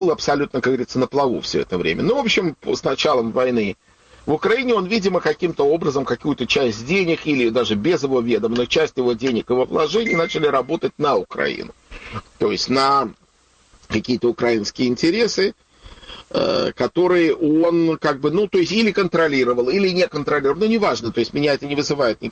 абсолютно, как говорится, на плаву все это время. Ну, в общем, с началом войны в Украине он, видимо, каким-то образом какую-то часть денег, или даже без его ведома, но часть его денег, его вложений начали работать на Украину. То есть на какие-то украинские интересы, которые он как бы, ну, то есть или контролировал, или не контролировал, ну, неважно, то есть меня это не вызывает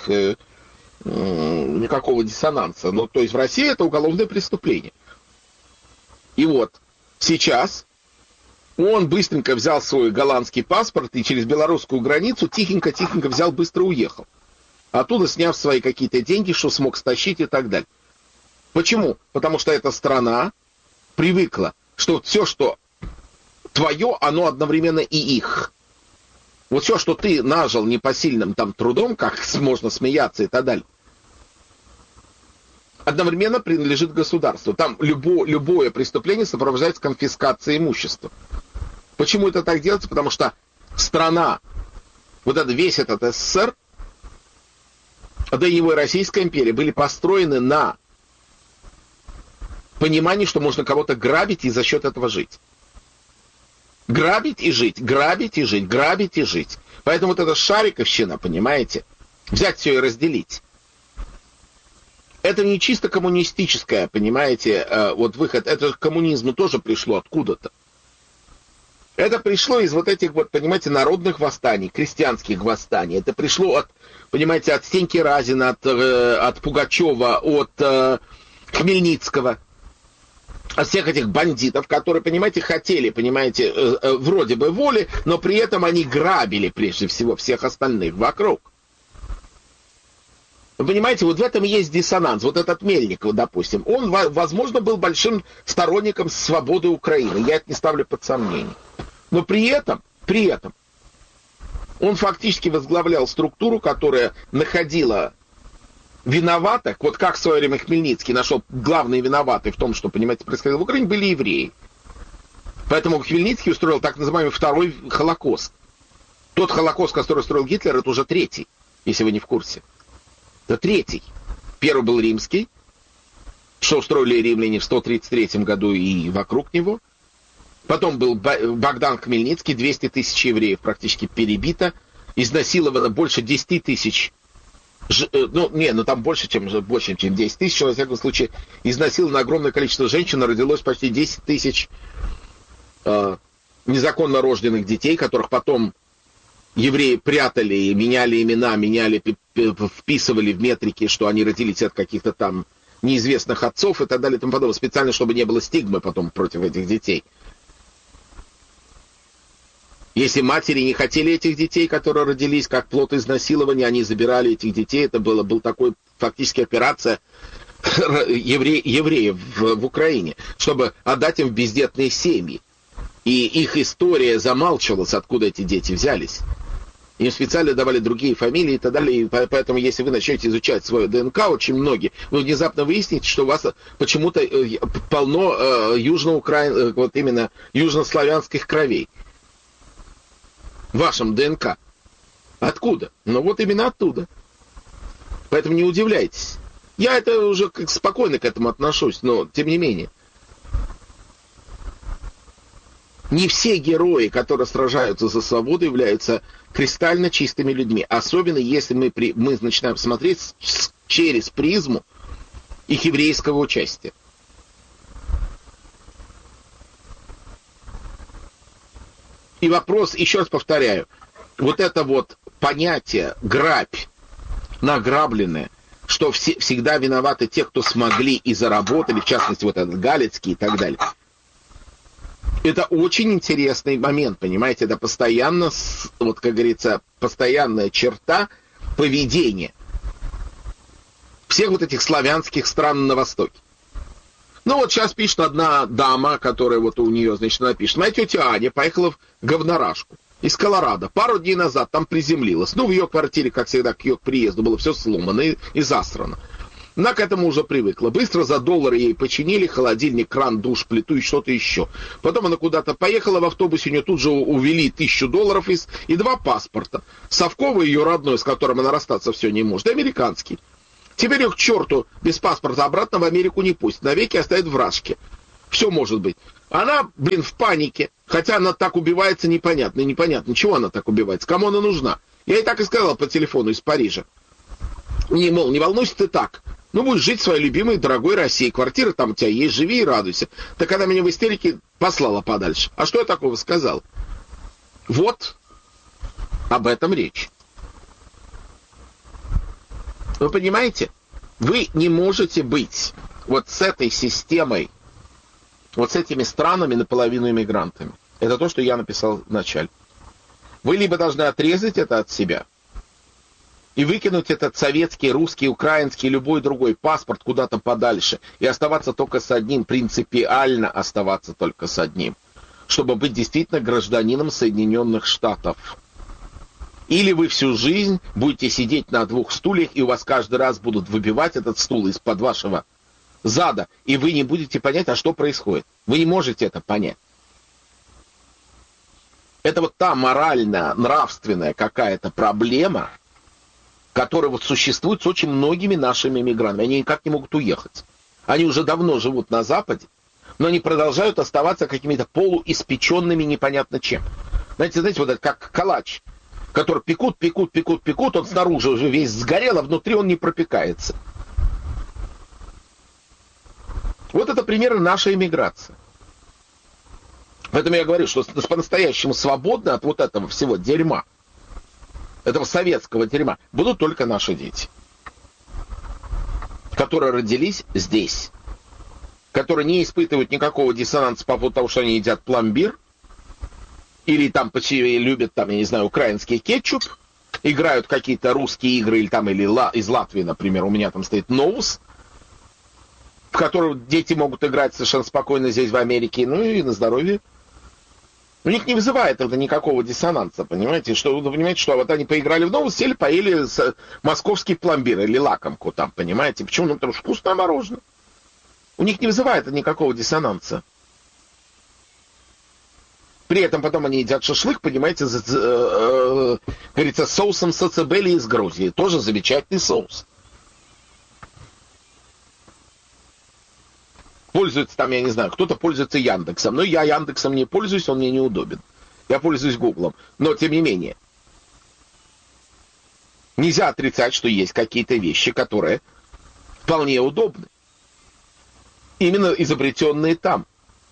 никакого диссонанса. Ну, то есть в России это уголовное преступление. И вот сейчас он быстренько взял свой голландский паспорт и через белорусскую границу тихенько-тихенько взял, быстро уехал. Оттуда сняв свои какие-то деньги, что смог стащить и так далее. Почему? Потому что эта страна привыкла, что все, что твое, оно одновременно и их. Вот все, что ты нажил непосильным там трудом, как можно смеяться и так далее, одновременно принадлежит государству. Там любое преступление сопровождается конфискацией имущества. Почему это так делается? Потому что страна, вот это, весь этот СССР, да и его и Российская империя были построены на понимании, что можно кого-то грабить и за счет этого жить. Грабить и жить, грабить и жить, грабить и жить. Поэтому вот эта шариковщина, понимаете, взять все и разделить. Это не чисто коммунистическое, понимаете, вот выход. Это к коммунизму тоже пришло откуда-то. Это пришло из вот этих вот, понимаете, народных восстаний, крестьянских восстаний. Это пришло от, понимаете, от Стеньки Разина, от Пугачева, от Хмельницкого, от всех этих бандитов, которые, понимаете, хотели, понимаете, вроде бы воли, но при этом они грабили прежде всего всех остальных вокруг. Вы понимаете, вот в этом и есть диссонанс. Вот этот Мельников, допустим, он, возможно, был большим сторонником свободы Украины. Я это не ставлю под сомнение. Но при этом он фактически возглавлял структуру, которая находила виноватых, вот как в свое время Хмельницкий нашел главные виноватые в том, что, понимаете, происходило в Украине, были евреи. Поэтому Хмельницкий устроил так называемый второй Холокост. Тот Холокост, который устроил Гитлер, это уже третий, если вы не в курсе. Это третий. Первый был римский, что устроили римляне в 133 году и вокруг него. Потом был Богдан Хмельницкий, 200 тысяч евреев практически перебито, изнасиловано больше 10 тысяч. Там больше, чем 10 тысяч, во всяком случае, изнасиловано огромное количество женщин, родилось почти 10 тысяч незаконно рожденных детей, которых потом евреи прятали, меняли имена, вписывали в метрики, что они родились от каких-то там неизвестных отцов и так далее и тому подобное, специально, чтобы не было стигмы потом против этих детей. Если матери не хотели этих детей, которые родились как плод изнасилования, они забирали этих детей. Это был такой фактически операция евреев в Украине, чтобы отдать им в бездетные семьи. И их история замалчивалась, откуда эти дети взялись. Им специально давали другие фамилии и так далее. И поэтому, если вы начнете изучать свою ДНК, очень многие, вы внезапно выясните, что у вас почему-то полно южнославянских кровей в вашем ДНК. Откуда? Ну вот именно оттуда. Поэтому не удивляйтесь. Я это уже спокойно к этому отношусь, но тем не менее. Не все герои, которые сражаются за свободу, являются кристально чистыми людьми. Особенно если мы начинаем смотреть через призму их еврейского участия. И вопрос, еще раз повторяю, вот это вот понятие грабь, награбленное, что всегда виноваты те, кто смогли и заработали, в частности, вот этот Галицкий и так далее. Это очень интересный момент, понимаете, это постоянно, вот как говорится, постоянная черта поведения всех вот этих славянских стран на Востоке. Ну вот сейчас пишет одна дама, которая вот у нее, значит, напишет. Моя тетя Аня поехала в Говнорашку из Колорадо. Пару дней назад там приземлилась. Ну, в ее квартире, как всегда, к ее приезду было все сломано и засрано. Она к этому уже привыкла. Быстро за $1 ей починили холодильник, кран, душ, плиту и что-то еще. Потом она куда-то поехала в автобусе, у нее тут же увели $1000 и 2 паспорта. Совковый ее родной, с которым она расстаться все не может, и американский. Теперь их к черту без паспорта обратно в Америку не пустят. Навеки оставят в Рашке. Все может быть. Она, в панике. Хотя она так убивается, непонятно. И непонятно, чего она так убивается. Кому она нужна? Я ей так и сказал по телефону из Парижа. Не волнуйся ты так. Будешь жить в своей любимой, дорогой России. Квартира там у тебя есть, живи и радуйся. Так она меня в истерике послала подальше. А что я такого сказал? Вот об этом речь. Вы понимаете? Вы не можете быть вот с этой системой, вот с этими странами наполовину иммигрантами. Это то, что я написал в начале. Вы либо должны отрезать это от себя и выкинуть этот советский, русский, украинский, любой другой паспорт куда-то подальше и оставаться только с одним, принципиально оставаться только с одним, чтобы быть действительно гражданином Соединенных Штатов. Или вы всю жизнь будете сидеть на двух стульях, и у вас каждый раз будут выбивать этот стул из-под вашего зада, и вы не будете понять, а что происходит. Вы не можете это понять. Это вот та моральная, нравственная какая-то проблема, которая вот существует с очень многими нашими мигрантами. Они никак не могут уехать. Они уже давно живут на Западе, но они продолжают оставаться какими-то полуиспеченными непонятно чем. Знаете, вот это как калач, который пекут, он снаружи уже весь сгорел, а внутри он не пропекается. Вот это примерно наша иммиграция. Поэтому я говорю, что по-настоящему свободны от вот этого всего дерьма, этого советского дерьма, будут только наши дети, которые родились здесь, которые не испытывают никакого диссонанса по поводу того, что они едят пломбир, или там любят, я не знаю, украинский кетчуп, играют какие-то русские игры, или из Латвии, например, у меня там стоит Ноус, в котором дети могут играть совершенно спокойно здесь, в Америке, и на здоровье. У них не вызывает это никакого диссонанса, понимаете? Вы понимаете, что вот они поиграли в Ноус, сели, поели московский пломбир или лакомку там, понимаете? Почему? Потому что вкусное мороженое. У них не вызывает это никакого диссонанса. При этом потом они едят шашлык, понимаете, говорится, соусом сацебели из Грузии. Тоже замечательный соус. Пользуется там, я не знаю, кто-то пользуется Яндексом. Но я Яндексом не пользуюсь, он мне неудобен. Я пользуюсь Гуглом. Но, тем не менее, нельзя отрицать, что есть какие-то вещи, которые вполне удобны. Именно изобретенные там.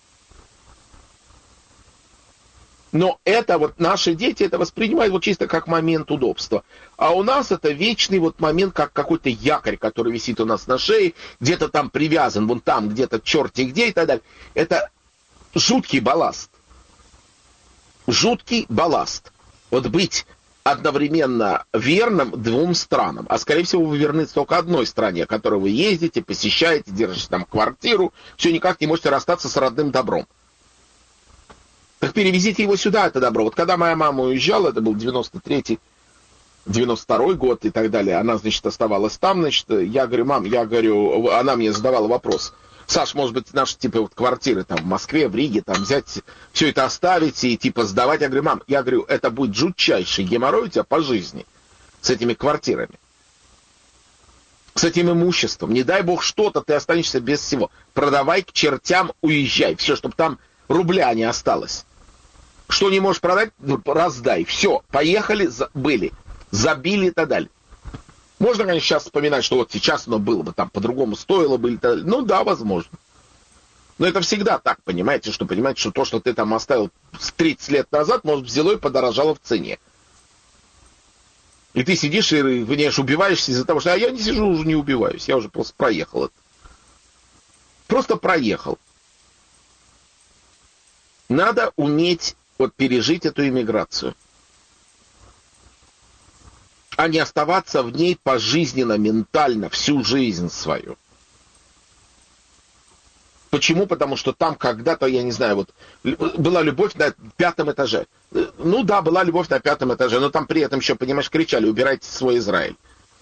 Но это вот наши дети это воспринимают вот чисто как момент удобства. А у нас это вечный вот момент, как какой-то якорь, который висит у нас на шее, где-то там привязан, вон там, где-то черти где и так далее. Это жуткий балласт. Жуткий балласт. Вот быть одновременно верным двум странам. А скорее всего вы верны только одной стране, которой вы ездите, посещаете, держите там квартиру, все никак не можете расстаться с родным добром. Так перевезите его сюда, это добро. Вот когда моя мама уезжала, это был 93-й, 92-й год и так далее, она, значит, оставалась там, значит, я говорю, мам, она мне задавала вопрос, Саш, может быть, наши, типа, вот квартиры там в Москве, в Риге, там взять, все это оставить и, типа, сдавать. Я говорю, мам, это будет жутчайший геморрой у тебя по жизни с этими квартирами, с этим имуществом. Не дай бог что-то, ты останешься без всего. Продавай к чертям, уезжай. Все, чтобы там рубля не осталось. Что не можешь продать, раздай. Все, поехали, были, забили и так далее. Можно, конечно, сейчас вспоминать, что вот сейчас оно было бы там по-другому, стоило бы. Ну да, возможно. Но это всегда так, понимаете, что то, что ты там оставил 30 лет назад, может, взяло и подорожало в цене. И ты сидишь и, понимаешь, убиваешься из-за того, что я не сижу, уже не убиваюсь, я уже просто проехал это. Просто проехал. Надо уметь вот пережить эту иммиграцию, а не оставаться в ней пожизненно, ментально, всю жизнь свою. Почему? Потому что там когда-то, я не знаю, вот была любовь на 5-м этаже. Ну да, была любовь на 5-м этаже, но там при этом еще, понимаешь, кричали, убирайте свой Израиль.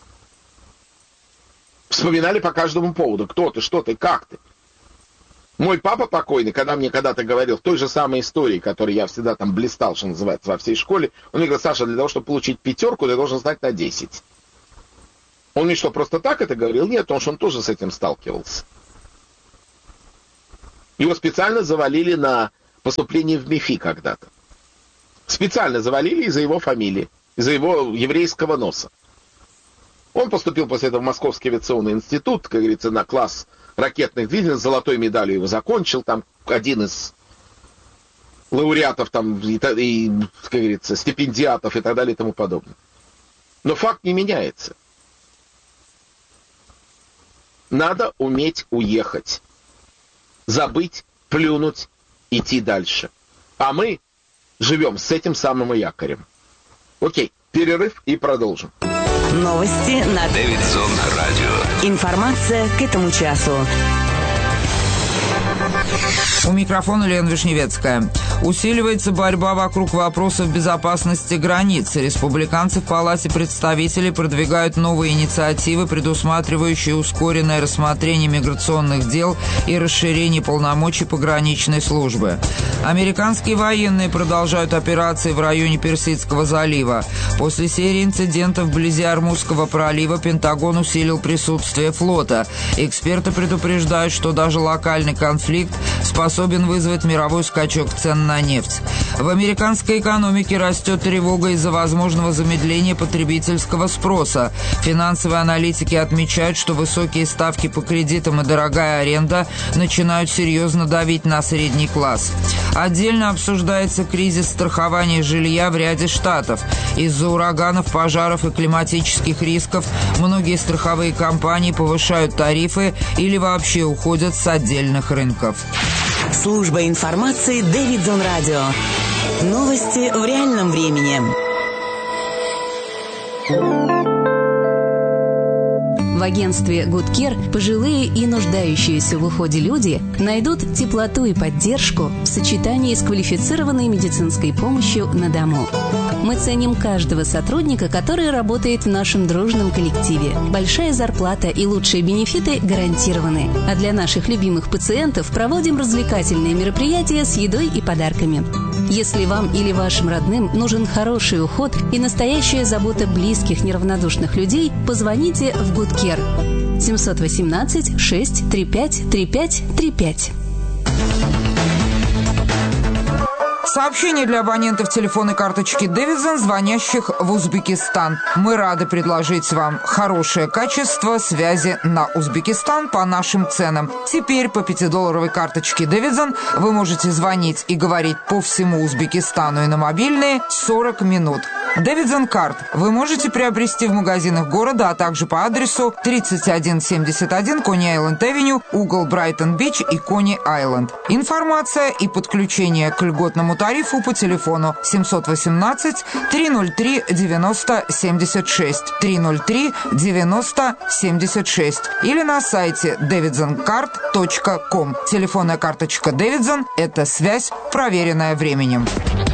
Вспоминали по каждому поводу, кто ты, что ты, как ты. Мой папа покойный, когда мне когда-то говорил, в той же самой истории, которой я всегда там блистал, что называется, во всей школе, он мне говорил, Саша, для того, чтобы получить 5, ты должен знать на 10. Он мне что, просто так это говорил? Нет, потому что он тоже с этим сталкивался. Его специально завалили на поступление в МИФИ когда-то. Специально завалили из-за его фамилии, из-за его еврейского носа. Он поступил после этого в Московский авиационный институт, как говорится, на класс ракетных двигателей, с золотой медалью его закончил, там один из лауреатов, там, и, как говорится, стипендиатов и так далее и тому подобное. Но факт не меняется. Надо уметь уехать, забыть, плюнуть, идти дальше. А мы живем с этим самым якорем. Окей, перерыв и продолжим. Новости на Дэвидсон Радио. Информация к этому часу. У микрофона Лена Вишневецкая. Усиливается борьба вокруг вопросов безопасности границ. Республиканцы в Палате представителей продвигают новые инициативы, предусматривающие ускоренное рассмотрение миграционных дел и расширение полномочий пограничной службы. Американские военные продолжают операции в районе Персидского залива. После серии инцидентов вблизи Ормузского пролива Пентагон усилил присутствие флота. Эксперты предупреждают, что даже локальный конфликт способен вызвать мировой скачок цен на нефть. В американской экономике растет тревога из-за возможного замедления потребительского спроса. Финансовые аналитики отмечают, что высокие ставки по кредитам и дорогая аренда начинают серьезно давить на средний класс. Отдельно обсуждается кризис страхования жилья в ряде штатов. Из-за ураганов, пожаров и климатических рисков многие страховые компании повышают тарифы или вообще уходят с отдельных рынков. Служба информации Дэвидсон Радио. Новости в реальном времени. В агентстве Good Care пожилые и нуждающиеся в уходе люди найдут теплоту и поддержку в сочетании с квалифицированной медицинской помощью на дому. Мы ценим каждого сотрудника, который работает в нашем дружном коллективе. Большая зарплата и лучшие бенефиты гарантированы. А для наших любимых пациентов проводим развлекательные мероприятия с едой и подарками. Если вам или вашим родным нужен хороший уход и настоящая забота близких, неравнодушных людей, позвоните в Good Care. 718 635 3535. Сообщение для абонентов телефонной карточки Дэвидсон, звонящих в Узбекистан. Мы рады предложить вам хорошее качество связи на Узбекистан по нашим ценам. Теперь по 5-долларовой карточке Дэвидсон вы можете звонить и говорить по всему Узбекистану и на мобильные 40 минут. Дэвидсон Карт вы можете приобрести в магазинах города, а также по адресу 3171 Кони-Айленд-Авеню, угол Брайтон-Бич и Кони-Айленд. Информация и подключение к льготному тарифу по телефону 718-303-9076, 303-9076 или на сайте davidsoncard.com. Телефонная карточка Дэвидсон – это связь, проверенная временем.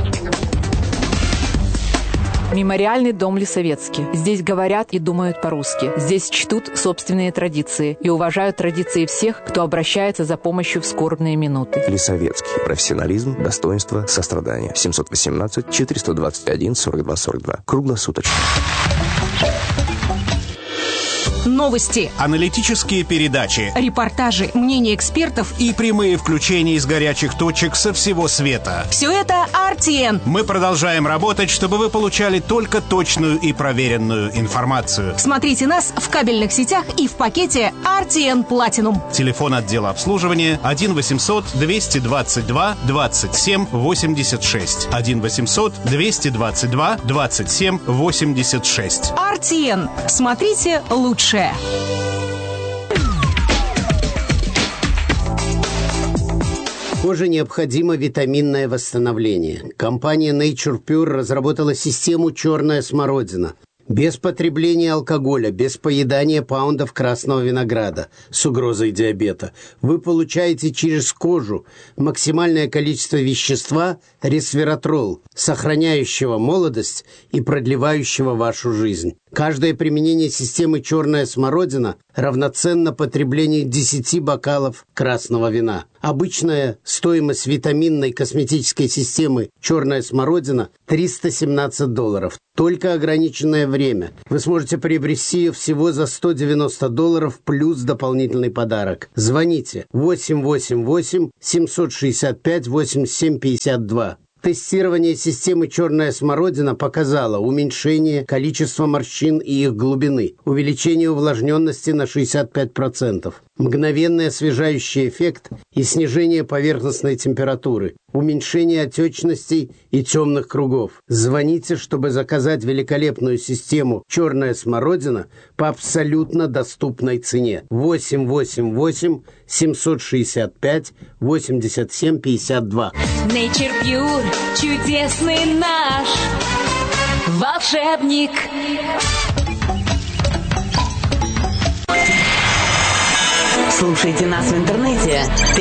Мемориальный дом Лисовецкий. Здесь говорят и думают по-русски. Здесь чтут собственные традиции и уважают традиции всех, кто обращается за помощью в скорбные минуты. Лисовецкий. Профессионализм, достоинство, сострадание. 718-421-42-42. Круглосуточно. Новости, аналитические передачи, репортажи, мнения экспертов и прямые включения из горячих точек со всего света. Все это RTN. Мы продолжаем работать, чтобы вы получали только точную и проверенную информацию. Смотрите нас в кабельных сетях и в пакете RTN Platinum. Телефон отдела обслуживания 1-800-222-27-86. 1-800-222-27-86. RTN. Смотрите лучше. Коже необходимо витаминное восстановление. Компания Nature Pure разработала систему «Черная смородина». Без потребления алкоголя, без поедания паундов красного винограда с угрозой диабета. Вы получаете через кожу максимальное количество вещества ресвератрол, сохраняющего молодость и продлевающего вашу жизнь. Каждое применение системы «Черная смородина» равноценно потреблению 10 бокалов красного вина. Обычная стоимость витаминной косметической системы «Черная смородина» $317. Только ограниченное время. Вы сможете приобрести ее всего за $190 плюс дополнительный подарок. Звоните 888-765-8752. Тестирование системы «Черная смородина» показало уменьшение количества морщин и их глубины, увеличение увлажненности на 65%, мгновенный освежающий эффект и снижение поверхностной температуры, уменьшение отечностей и темных кругов. Звоните, чтобы заказать великолепную систему «Черная смородина» по абсолютно доступной цене. 888-765-8752. Nature Pure, чудесный наш волшебник. Слушайте нас в интернете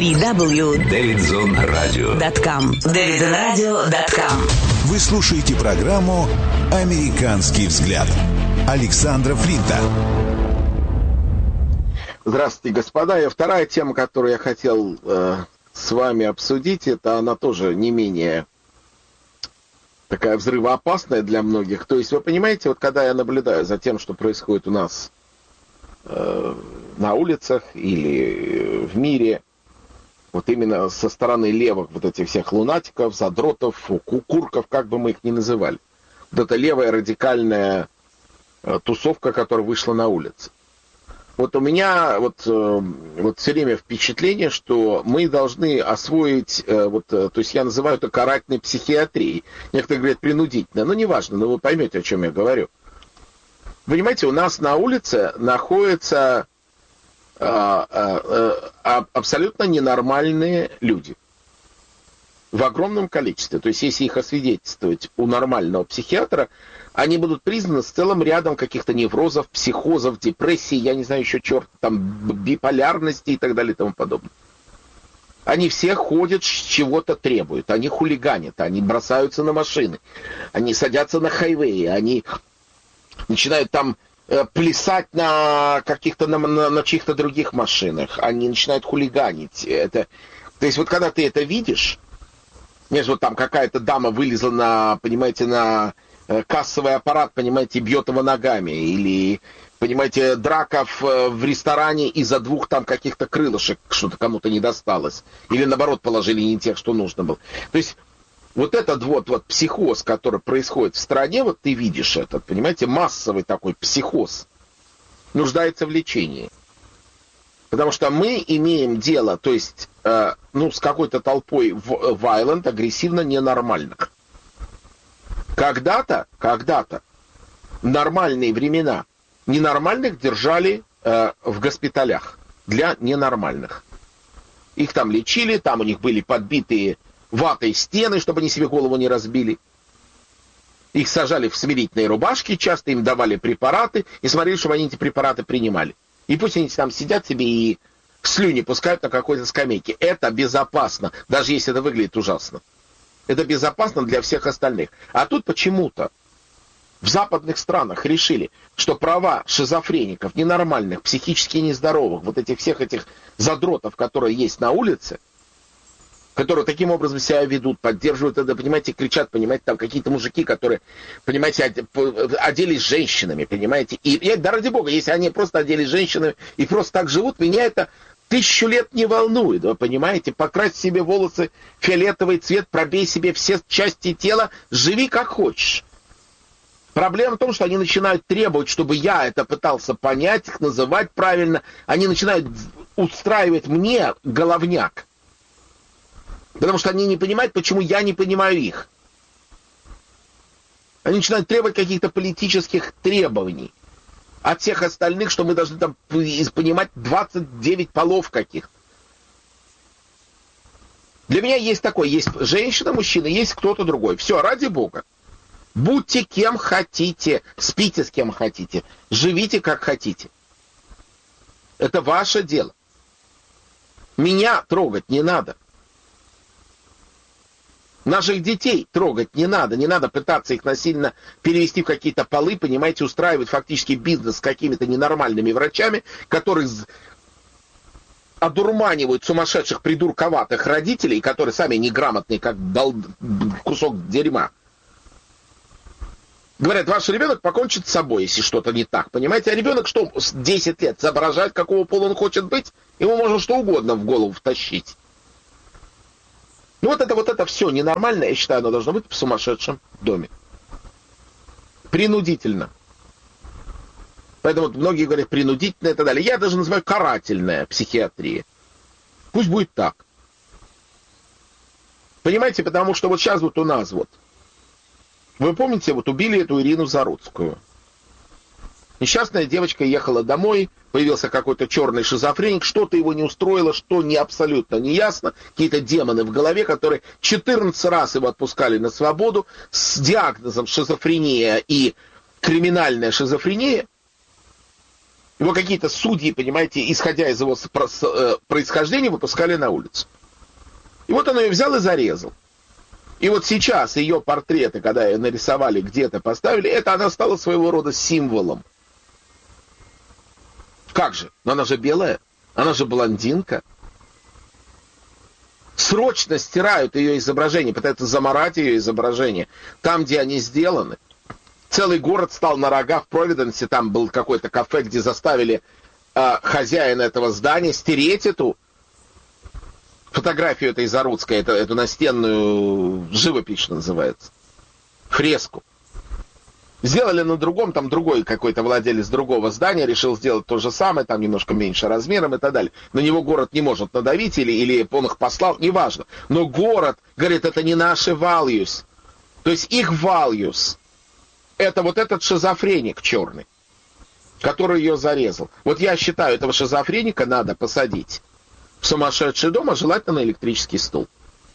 www.davidzonradio.com davidzonradio.com. Вы слушаете программу «Американский взгляд» Александра Флинта. Здравствуйте, господа. И вторая тема, которую я хотел с вами обсудить, это она тоже не менее такая взрывоопасная для многих. То есть, вы понимаете, вот когда я наблюдаю за тем, что происходит у нас на улицах или в мире, вот именно со стороны левых вот этих всех лунатиков, задротов, кукурков, как бы мы их ни называли. Вот эта левая радикальная тусовка, которая вышла на улицы. Вот у меня вот все время впечатление, что мы должны освоить, то есть я называю это карательной психиатрией. Некоторые говорят принудительно, но неважно, но вы поймете, о чем я говорю. Понимаете, у нас на улице находятся абсолютно ненормальные люди. В огромном количестве. То есть, если их освидетельствовать у нормального психиатра, они будут признаны с целым рядом каких-то неврозов, психозов, депрессий, я не знаю, еще черт, там, биполярности и так далее и тому подобное. Они все ходят, чего-то требуют, они хулиганят, они бросаются на машины, они садятся на хайвеи, они начинают там плясать на каких-то, на чьих-то других машинах, они начинают хулиганить. То есть, вот когда ты это видишь, знаешь, вот там какая-то дама вылезла на, понимаете, на кассовый аппарат, понимаете, бьет его ногами. Или, понимаете, драка в ресторане из-за двух там каких-то крылышек, что-то кому-то не досталось. Или, наоборот, положили не тех, что нужно было. То есть, вот этот вот психоз, который происходит в стране, вот ты видишь этот, понимаете, массовый такой психоз, нуждается в лечении. Потому что мы имеем дело, то есть, с какой-то толпой violent, агрессивно ненормальных. Когда-то, в нормальные времена, ненормальных держали в госпиталях для ненормальных. Их там лечили, там у них были подбитые ватой стены, чтобы они себе голову не разбили. Их сажали в смирительные рубашки, часто им давали препараты и смотрели, чтобы они эти препараты принимали. И пусть они там сидят себе и слюни пускают на какой-то скамейке. Это безопасно, даже если это выглядит ужасно. Это безопасно для всех остальных. А тут почему-то в западных странах решили, что права шизофреников, ненормальных, психически нездоровых, вот этих всех этих задротов, которые есть на улице, которые таким образом себя ведут, поддерживают это, понимаете, кричат, понимаете, там какие-то мужики, которые, понимаете, оделись женщинами, понимаете, и да ради бога, если они просто оделись женщинами и просто так живут, меня это 1000 лет не волнует, вы понимаете, покрась себе волосы фиолетовый цвет, пробей себе все части тела, живи как хочешь. Проблема в том, что они начинают требовать, чтобы я это пытался понять, их называть правильно, они начинают устраивать мне головняк. Потому что они не понимают, почему я не понимаю их. Они начинают требовать каких-то политических требований от всех остальных, что мы должны там понимать 29 полов каких. Для меня есть такое, есть женщина, мужчина, есть кто-то другой. Все, ради бога. Будьте кем хотите, спите с кем хотите, живите как хотите. Это ваше дело. Меня трогать не надо. Наших детей трогать не надо пытаться их насильно перевести в какие-то полы, понимаете, устраивать фактически бизнес с какими-то ненормальными врачами, которые одурманивают сумасшедших придурковатых родителей, которые сами неграмотные, как кусок дерьма. Говорят, ваш ребенок покончит с собой, если что-то не так, понимаете? А ребенок что, с 10 лет соображает, какого пола он хочет быть? Ему можно что угодно в голову втащить. Ну вот это все ненормально, я считаю, оно должно быть в сумасшедшем доме. Принудительно. Поэтому многие говорят принудительная и так далее. Я даже называю карательная психиатрия. Пусть будет так. Понимаете, потому что вот сейчас вот у нас вот. Вы помните, вот убили эту Ирину Заруцкую. Несчастная девочка ехала домой, появился какой-то черный шизофреник, что-то его не устроило, что не абсолютно не ясно. Какие-то демоны в голове, которые 14 раз его отпускали на свободу с диагнозом шизофрения и криминальная шизофрения. Его какие-то судьи, понимаете, исходя из его происхождения, выпускали на улицу. И вот он ее взял и зарезал. И вот сейчас ее портреты, когда ее нарисовали, где-то поставили, это она стала своего рода символом. Как же? Но она же белая, она же блондинка. Срочно стирают ее изображение, пытаются замарать ее изображение там, где они сделаны. Целый город стал на рога в Провиденсе, там был какое-то кафе, где заставили хозяина этого здания стереть эту фотографию этой Заруцкой, эту настенную живопись, что называется, фреску. Сделали на другом, там другой какой-то владелец другого здания решил сделать то же самое, там немножко меньше размером и так далее. На него город не может надавить, или он их послал, неважно. Но город говорит, это не наши values. То есть их values — это вот этот шизофреник черный, который ее зарезал. Вот я считаю, этого шизофреника надо посадить в сумасшедший дом, а желательно на электрический стул.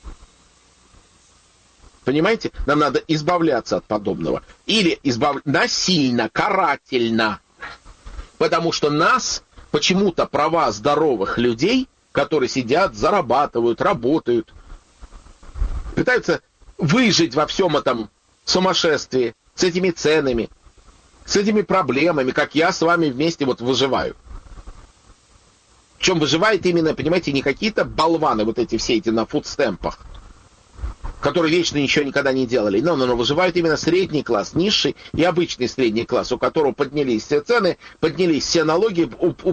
Понимаете? Нам надо избавляться от подобного. Или насильно, карательно. Потому что нас, почему-то права здоровых людей, которые сидят, зарабатывают, работают, пытаются выжить во всем этом сумасшествии, с этими ценами, с этими проблемами, как я с вами вместе вот выживаю. Причем выживает именно, понимаете, не какие-то болваны, вот эти все эти на фудстемпах, которые вечно ничего никогда не делали. Но выживают именно средний класс, низший и обычный средний класс, у которого поднялись все цены, поднялись все налоги,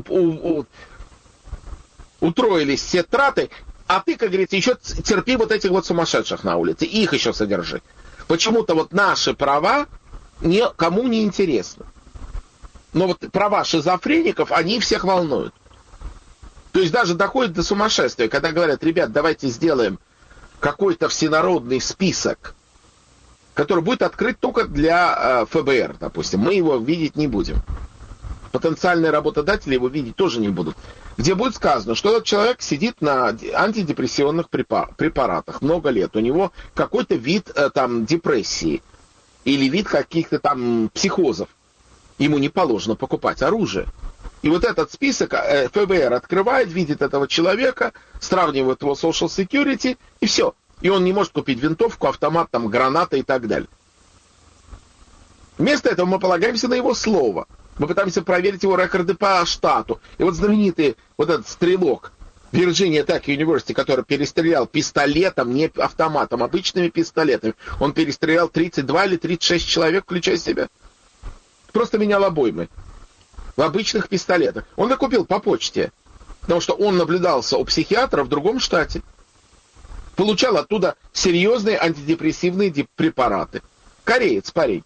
утроились все траты, а ты, как говорится, еще терпи вот этих вот сумасшедших на улице, и их еще содержи. Почему-то вот наши права никому не интересны. Но вот права шизофреников, они всех волнуют. То есть даже доходит до сумасшествия, когда говорят, ребят, давайте сделаем какой-то всенародный список, который будет открыт только для ФБР, допустим. Мы его видеть не будем. Потенциальные работодатели его видеть тоже не будут. Где будет сказано, что этот человек сидит на антидепрессионных препаратах много лет. У него какой-то вид там депрессии или вид каких-то там психозов. Ему не положено покупать оружие. И вот этот список ФБР открывает, видит этого человека, сравнивает его с Social Security, и все. И он не может купить винтовку, автомат, там, гранаты и так далее. Вместо этого мы полагаемся на его слово. Мы пытаемся проверить его рекорды по штату. И вот знаменитый вот этот стрелок Virginia Tech University, который перестрелял пистолетом, не автоматом, обычными пистолетами. Он перестрелял 32 или 36 человек, включая себя. Просто менял обоймы. В обычных пистолетах. Он их купил по почте, потому что он наблюдался у психиатра в другом штате. Получал оттуда серьезные антидепрессивные препараты. Кореец, парень.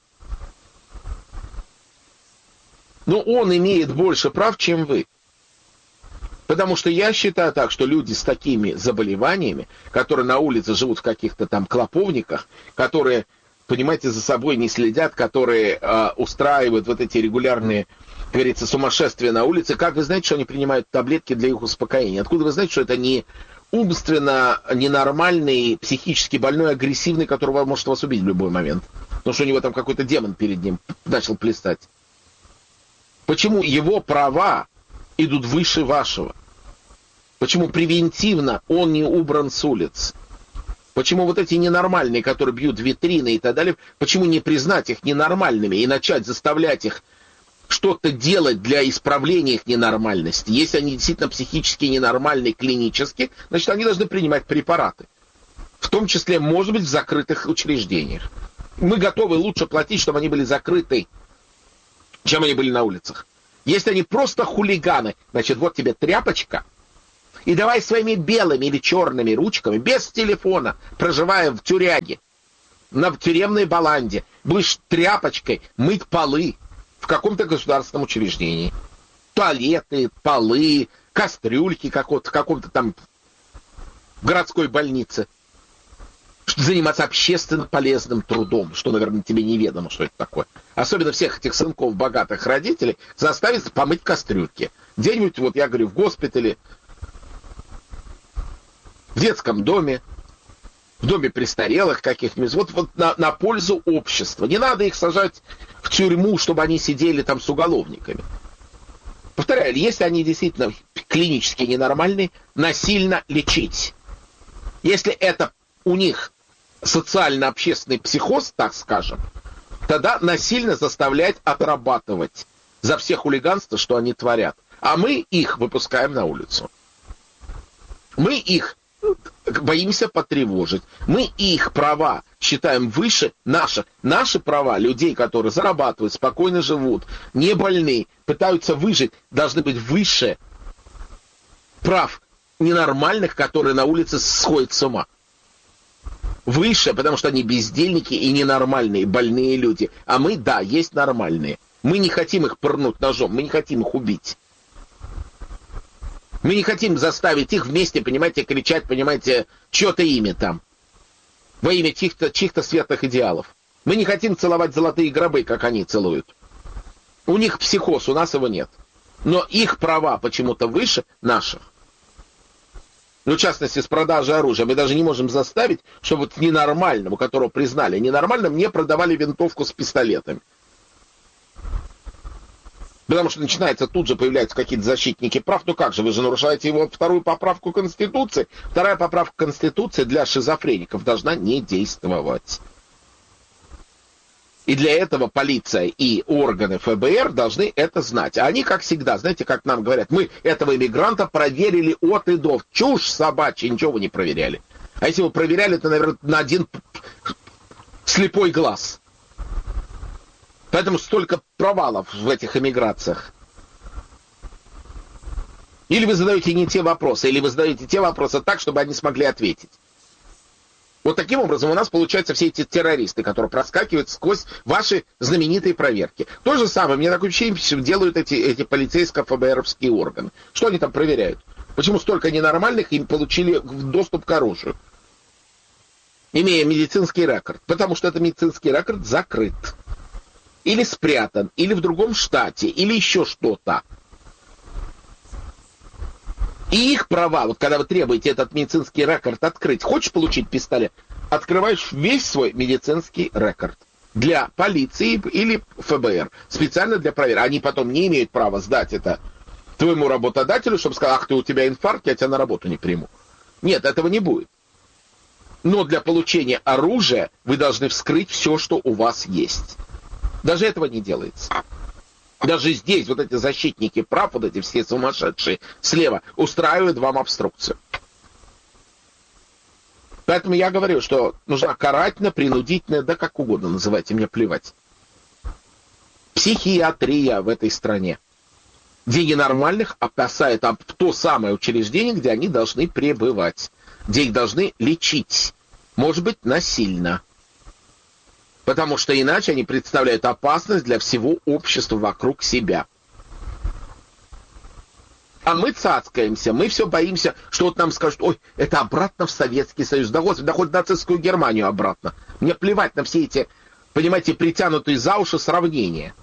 Но он имеет больше прав, чем вы. Потому что я считаю так, что люди с такими заболеваниями, которые на улице живут в каких-то там клоповниках, которые, понимаете, за собой не следят, которые устраивают вот эти регулярные, как говорится, сумасшествия на улице. Как вы знаете, что они принимают таблетки для их успокоения? Откуда вы знаете, что это не умственно ненормальный, психически больной, агрессивный, который может вас убить в любой момент? Потому что у него там какой-то демон перед ним начал плясать. Почему его права идут выше вашего? Почему превентивно он не убран с улиц? Почему вот эти ненормальные, которые бьют витрины и так далее, почему не признать их ненормальными и начать заставлять их что-то делать для исправления их ненормальности? Если они действительно психически ненормальные, клинически, значит, они должны принимать препараты. В том числе, может быть, в закрытых учреждениях. Мы готовы лучше платить, чтобы они были закрыты, чем они были на улицах. Если они просто хулиганы, значит, вот тебе тряпочка, и давай своими белыми или черными ручками, без телефона, проживая в тюряге, на тюремной баланде, будешь тряпочкой мыть полы в каком-то государственном учреждении. Туалеты, полы, кастрюльки в каком-то там городской больнице. Заниматься общественно полезным трудом, что, наверное, тебе неведомо, что это такое. Особенно всех этих сынков богатых родителей заставить помыть кастрюльки. Где-нибудь, вот я говорю, в госпитале, в детском доме, в доме престарелых каких-нибудь, вот на пользу общества. Не надо их сажать в тюрьму, чтобы они сидели там с уголовниками. Повторяю, если они действительно клинически ненормальные, насильно лечить. Если это у них социально-общественный психоз, так скажем, тогда насильно заставлять отрабатывать за все хулиганство, что они творят. А мы их выпускаем на улицу. Мы их боимся потревожить. Мы их права считаем выше наших. Наши права людей, которые зарабатывают, спокойно живут, не больны, пытаются выжить, должны быть выше прав ненормальных, которые на улице сходят с ума. Выше, потому что они бездельники и ненормальные, больные люди. А мы, да, есть нормальные. Мы не хотим их пырнуть ножом, мы не хотим их убить. Мы не хотим заставить их вместе, понимаете, кричать, понимаете, чье-то имя там. Во имя чьих-то светлых идеалов. Мы не хотим целовать золотые гробы, как они целуют. У них психоз, у нас его нет. Но их права почему-то выше наших. Ну, в частности, с продажей оружия. Мы даже не можем заставить, чтобы вот ненормальному, которого признали ненормальным, не продавали винтовку с пистолетами. Потому что начинается, тут же появляются какие-то защитники прав. Ну как же, вы же нарушаете его вторую поправку Конституции. Вторая поправка Конституции для шизофреников должна не действовать. И для этого полиция и органы ФБР должны это знать. А они, как всегда, знаете, как нам говорят, мы этого иммигранта проверили от и до. Чушь собачья, ничего вы не проверяли. А если вы проверяли, то, наверное, на один слепой глаз. Поэтому столько провалов в этих эмиграциях. Или вы задаете не те вопросы, или вы задаете те вопросы так, чтобы они смогли ответить. Вот таким образом у нас получаются все эти террористы, которые проскакивают сквозь ваши знаменитые проверки. То же самое, мне такое ощущение, делают эти полицейско-ФБРовские органы. Что они там проверяют? Почему столько ненормальных им получили доступ к оружию? Имея медицинский рекорд. Потому что этот медицинский рекорд закрыт. Или спрятан, или в другом штате, или еще что-то. И их права, вот когда вы требуете этот медицинский рекорд открыть, хочешь получить пистолет, открываешь весь свой медицинский рекорд для полиции или ФБР, специально для проверки. Они потом не имеют права сдать это твоему работодателю, чтобы сказать, ах, ты, у тебя инфаркт, я тебя на работу не приму. Нет, этого не будет. Но для получения оружия вы должны вскрыть все, что у вас есть. Даже этого не делается. Даже здесь вот эти защитники прав, вот эти все сумасшедшие слева, устраивают вам обструкцию. Поэтому я говорю, что нужна карательно-принудительная, да как угодно называйте, мне плевать, психиатрия в этой стране. Где ненормальных опасает то самое учреждение, где они должны пребывать, где их должны лечить, может быть, насильно. Потому что иначе они представляют опасность для всего общества вокруг себя. А мы цацкаемся, мы все боимся, что вот нам скажут, ой, это обратно в Советский Союз, да господи, да хоть в нацистскую Германию обратно. Мне плевать на все эти, понимаете, притянутые за уши сравнения.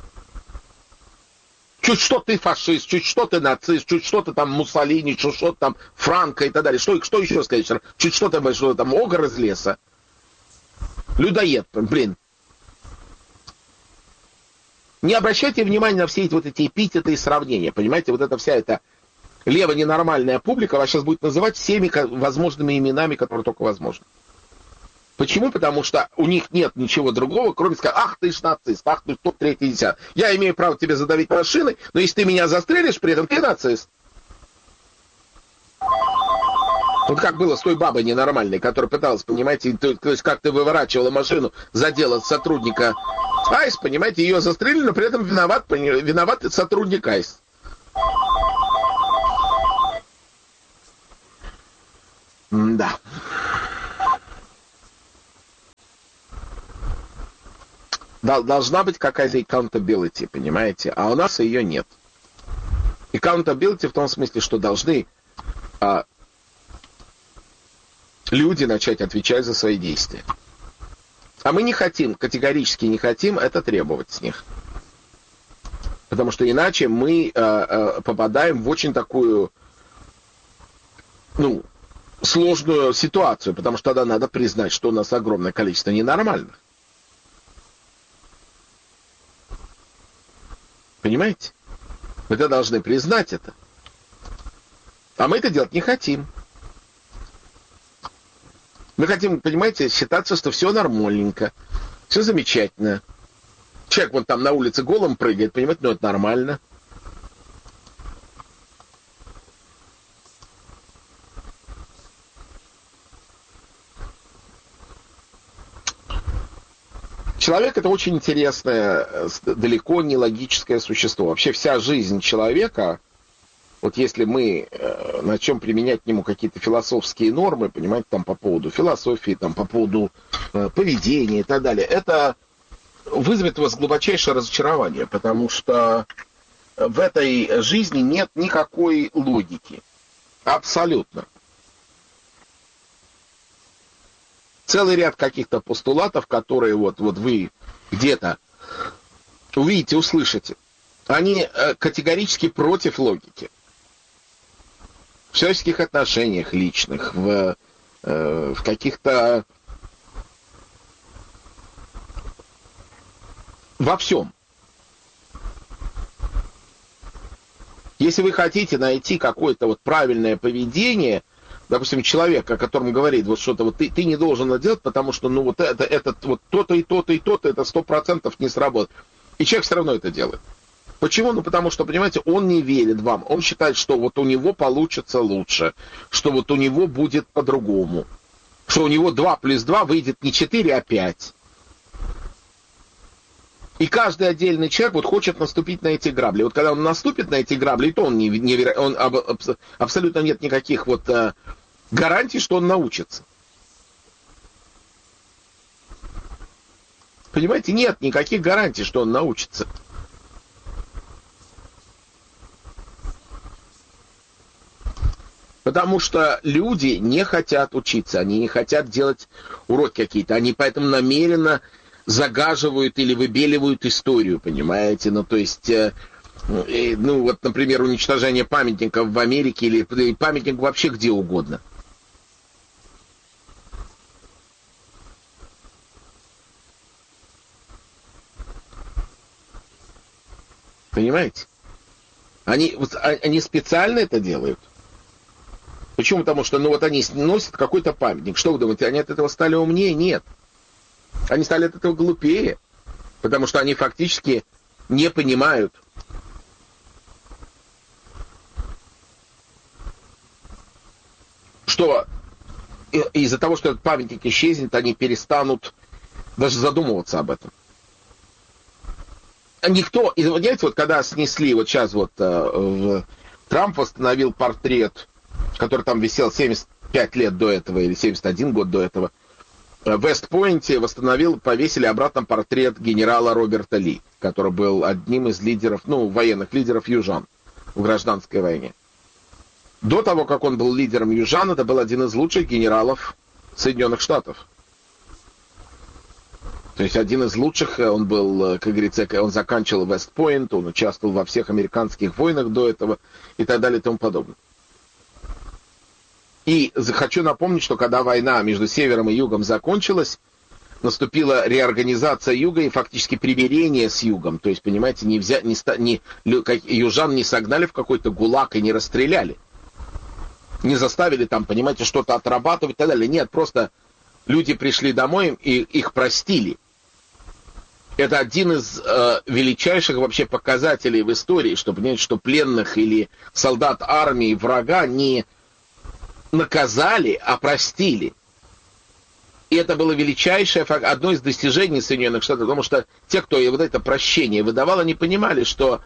Чуть что ты фашист, чуть что ты нацист, чуть что ты там Муссолини, чуть что там Франко и так далее. Что еще сказать? Чуть что там огр из леса. Людоед, блин. Не обращайте внимания на все эти вот эти эпитеты и сравнения. Понимаете, вот эта вся эта лево-ненормальная публика вас сейчас будет называть всеми возможными именами, которые только возможны. Почему? Потому что у них нет ничего другого, кроме сказать, ах ты ж нацист, ах ты что, 3-10. Я имею право тебе задавить машиной, но если ты меня застрелишь, при этом ты нацист. Вот как было с той бабой ненормальной, которая пыталась, понимаете, то есть как ты выворачивала машину, задела сотрудника АИС, понимаете, ее застрелили, но при этом виноват сотрудник АИС. Да. Должна быть какая-то accountability, понимаете, а у нас ее нет. Accountability в том смысле, что должны люди начать отвечать за свои действия. А мы не хотим, категорически не хотим это требовать с них. Потому что иначе мы попадаем в очень такую, сложную ситуацию, потому что тогда надо признать, что у нас огромное количество ненормальных. Понимаете? Мы тогда должны признать это. А мы это делать не хотим. Мы хотим, понимаете, считаться, что все нормальненько, все замечательно. Человек вон там на улице голым прыгает, понимаете, это нормально. Человек — это очень интересное, далеко не логическое существо. Вообще вся жизнь человека, вот если мы начнем применять к нему какие-то философские нормы, понимаете, там по поводу философии, там по поводу поведения и так далее, это вызовет у вас глубочайшее разочарование, потому что в этой жизни нет никакой логики. Абсолютно. Целый ряд каких-то постулатов, которые вот вы где-то увидите, услышите, они категорически против логики. В человеческих отношениях личных, в каких-то... Во всем. Если вы хотите найти какое-то вот правильное поведение, допустим, человек, о котором говорит вот что-то, вот ты не должен это делать, потому что, вот это вот то-то и то-то и то-то, это 100% не сработает. И человек все равно это делает. Почему? Потому что, понимаете, он не верит вам. Он считает, что вот у него получится лучше, что вот у него будет по-другому, что у него 2 + 2 выйдет не 4, а 5. И каждый отдельный человек вот хочет наступить на эти грабли. Вот когда он наступит на эти грабли, то он абсолютно нет никаких вот гарантий, что он научится. Понимаете, нет никаких гарантий, что он научится. Потому что люди не хотят учиться, они не хотят делать уроки какие-то, они поэтому намеренно загаживают или выбеливают историю, понимаете? То есть, вот, например, уничтожение памятников в Америке или памятник вообще где угодно. Понимаете? Они специально это делают. Почему? Потому что, они носят какой-то памятник. Что вы думаете, они от этого стали умнее? Нет. Они стали от этого глупее, потому что они фактически не понимают, что из-за того, что этот памятник исчезнет, они перестанут даже задумываться об этом. Никто, и понимаете, вот когда снесли, вот сейчас вот Трамп восстановил портрет, который там висел 75 лет до этого, или 71 год до этого, в Вест-Пойнте повесили обратно портрет генерала Роберта Ли, который был одним из лидеров, военных лидеров южан в гражданской войне. До того, как он был лидером южан, это был один из лучших генералов Соединенных Штатов. То есть один из лучших, он был, как говорится, он заканчивал Вест-Пойнт, он участвовал во всех американских войнах до этого и так далее и тому подобное. И хочу напомнить, что когда война между Севером и Югом закончилась, наступила реорганизация Юга и фактически примирение с Югом. То есть, понимаете, южан не согнали в какой-то гулаг и не расстреляли. Не заставили там, понимаете, что-то отрабатывать и так далее. Нет, просто люди пришли домой, и их простили. Это один из величайших вообще показателей в истории, чтобы понять, что пленных или солдат армии врага не наказали, а простили. И это было величайшее, одно из достижений Соединенных Штатов, потому что те, кто вот это прощение выдавал, они понимали, что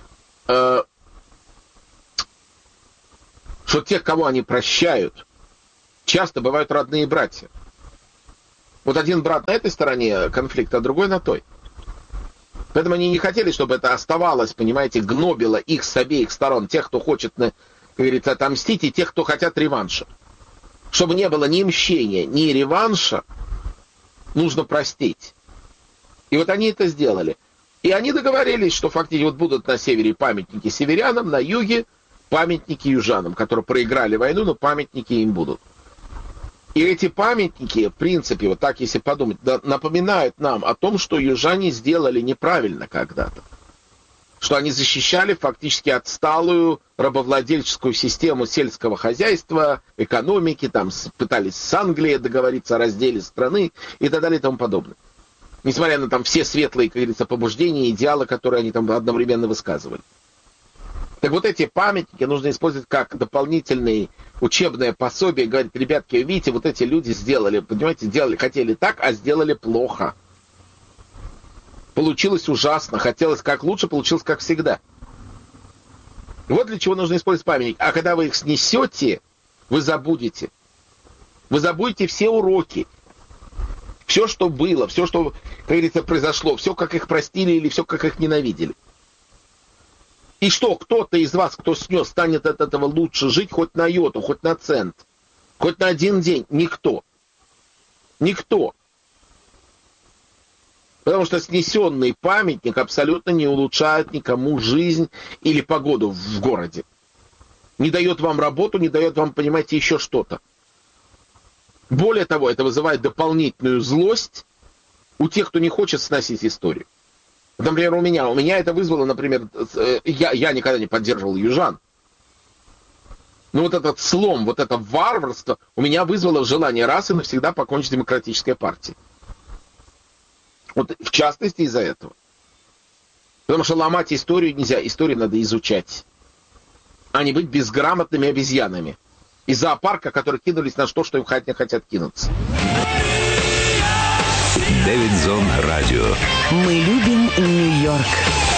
те, кого они прощают, часто бывают родные братья. Вот один брат на этой стороне конфликта, а другой на той. Поэтому они не хотели, чтобы это оставалось, понимаете, гнобило их с обеих сторон. Тех, кто хочет, как говорится, отомстить, и тех, кто хотят реванша. Чтобы не было ни мщения, ни реванша, нужно простить. И вот они это сделали. И они договорились, что фактически вот будут на севере памятники северянам, на юге памятники южанам, которые проиграли войну, но памятники им будут. И эти памятники, в принципе, вот так если подумать, напоминают нам о том, что южане сделали неправильно когда-то. Что они защищали фактически отсталую рабовладельческую систему сельского хозяйства, экономики, там пытались с Англией договориться о разделе страны и так далее и тому подобное. Несмотря на там все светлые, как говорится, побуждения, идеалы, которые они там одновременно высказывали. Так вот эти памятники нужно использовать как дополнительные учебное пособие. Говорит, ребятки, видите, вот эти люди сделали, понимаете, хотели так, а сделали плохо. Получилось ужасно, хотелось как лучше, получилось как всегда. Вот для чего нужно использовать памятник. А когда вы их снесете, вы забудете. Вы забудете все уроки. Все, что было, все, что, как говорится, произошло, все, как их простили или все, как их ненавидели. И что, кто-то из вас, кто снес, станет от этого лучше жить хоть на йоту, хоть на цент, хоть на один день? Никто. Никто. Потому что снесенный памятник абсолютно не улучшает никому жизнь или погоду в городе. Не дает вам работу, не дает вам, понимаете, еще что-то. Более того, это вызывает дополнительную злость у тех, кто не хочет сносить историю. Например, у меня это вызвало, например, я никогда не поддерживал южан. Но вот этот слом, вот это варварство у меня вызвало желание раз и навсегда покончить с демократической партией. Вот в частности из-за этого. Потому что ломать историю нельзя, историю надо изучать. А не быть безграмотными обезьянами. Из зоопарка, которые кинулись на то, что им хотят кинуться. Дэвидзон Радио. Мы любим Нью-Йорк.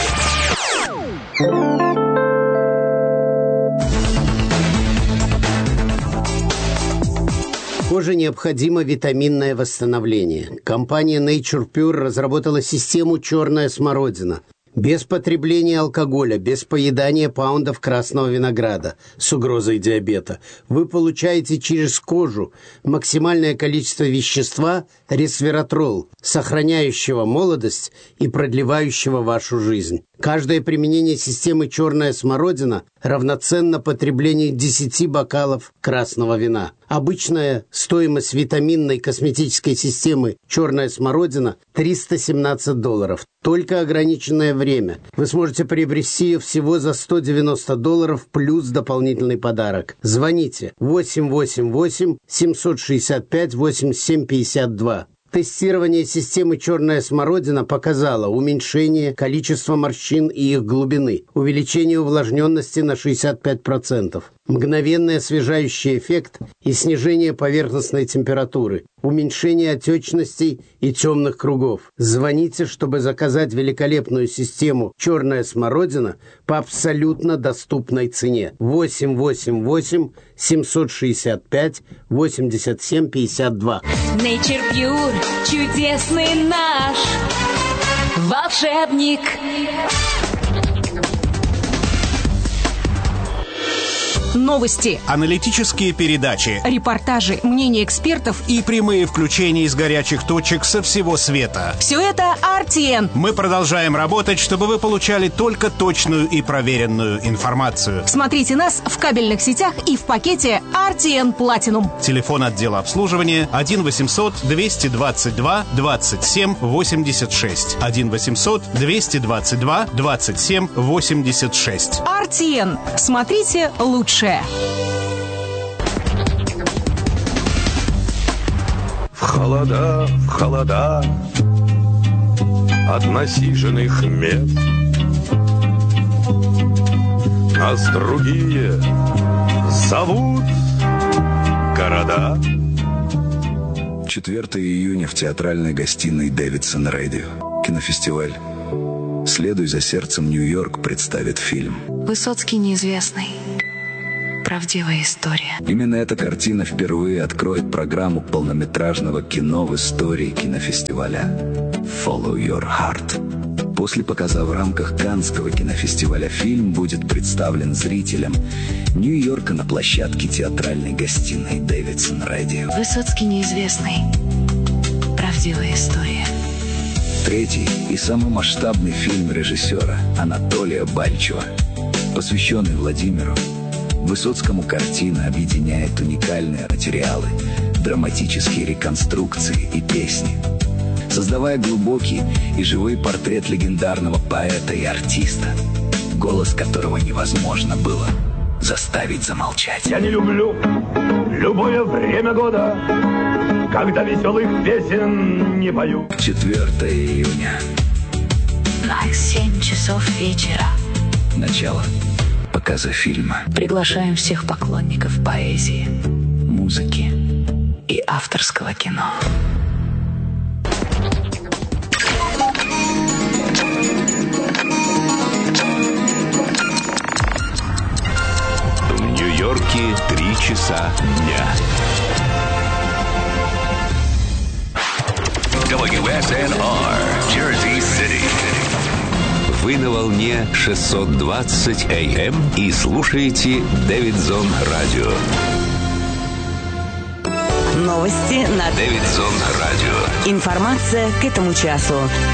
Коже необходимо витаминное восстановление. Компания Nature Pure разработала систему «Черная смородина». Без потребления алкоголя, без поедания паундов красного винограда с угрозой диабета. Вы получаете через кожу максимальное количество вещества ресвератрол, сохраняющего молодость и продлевающего вашу жизнь. Каждое применение системы «Черная смородина» равноценно потреблению 10 бокалов красного вина. Обычная стоимость витаминной косметической системы «Черная смородина» $317. Только ограниченное время. Вы сможете приобрести ее всего за $190 плюс дополнительный подарок. Звоните 888-765-8752. Тестирование системы «Черная смородина» показало уменьшение количества морщин и их глубины, увеличение увлажненности на 65%, мгновенный освежающий эффект и снижение поверхностной температуры, уменьшение отечностей и темных кругов. Звоните, чтобы заказать великолепную систему «Черная смородина» по абсолютно доступной цене. 888-765-8752. Nature Pure, чудесный наш волшебник. Новости, аналитические передачи, репортажи, мнения экспертов и прямые включения из горячих точек со всего света. Все это RTN. Мы продолжаем работать, чтобы вы получали только точную и проверенную информацию. Смотрите нас в кабельных сетях и в пакете RTN Platinum. Телефон отдела обслуживания 1-800-222-27-86. 1-800-222-27-86. RTN. Смотрите лучше. В холода, в холода от насиженных мест. Нас другие зовут города. 4 июня в театральной гостиной «Дэвидсон Радио». Кинофестиваль «Следуй за сердцем, Нью-Йорк» представит фильм Высоцкий неизвестный. Правдивая история. Именно эта картина впервые откроет программу полнометражного кино в истории кинофестиваля «Follow Your Heart». После показа в рамках Каннского кинофестиваля фильм будет представлен зрителям Нью-Йорка на площадке театральной гостиной «Дэвидсон Радио». Высоцкий неизвестный. Правдивая история. Третий и самый масштабный фильм режиссера Анатолия Бальчева, посвященный Владимиру Высоцкому. Картина объединяет уникальные материалы, драматические реконструкции и песни, создавая глубокий и живой портрет легендарного поэта и артиста, голос которого невозможно было заставить замолчать. Я не люблю любое время года, когда веселых песен не пою. 4 июня. 7 часов вечера. Начало показа фильма. Приглашаем всех поклонников поэзии, музыки и авторского кино. В Нью-Йорке 3 часа дня. WSNR, Jersey City. Вы на волне 620 AM и слушаете Дэвидсон Радио. Новости на Дэвидсон Радио. Информация к этому часу.